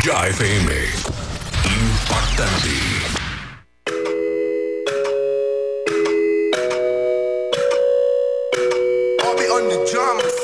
Ya FM. Impactante. I'll be on the drums.